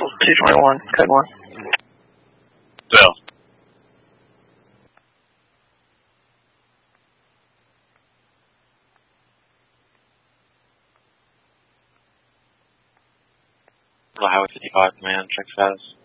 221, code 1. Bill. Highway 55 command, check status.